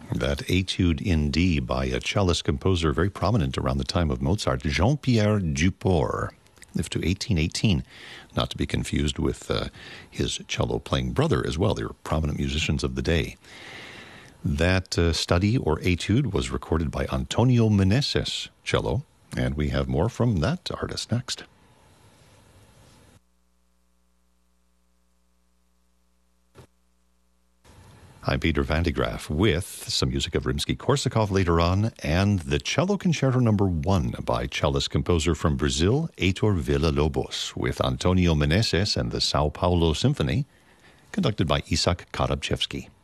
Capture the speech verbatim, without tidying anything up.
That Etude in D by a cellist composer very prominent around the time of Mozart, Jean-Pierre Duport, lived to eighteen eighteen, not to be confused with uh, his cello-playing brother as well. They were prominent musicians of the day. That uh, study or etude was recorded by Antonio Meneses, cello, and we have more from that artist next. I'm Peter Van de Graaff with some music of Rimsky-Korsakov later on, and the Cello Concerto Number One by cellist-composer from Brazil, Heitor Villa-Lobos, with Antonio Meneses and the Sao Paulo Symphony, conducted by Isaac Karabchevsky.